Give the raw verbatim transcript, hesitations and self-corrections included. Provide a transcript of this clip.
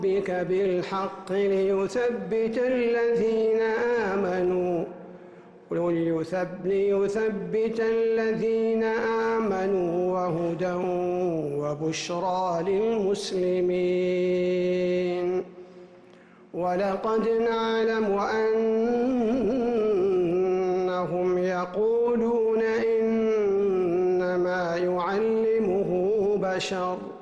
ربك بالحق ليثبت الذين آمنوا ليثبت الذين آمنوا وهدى وبشرى للمسلمين. ولقد نعلم أنهم يقولون إنما يعلمه بشر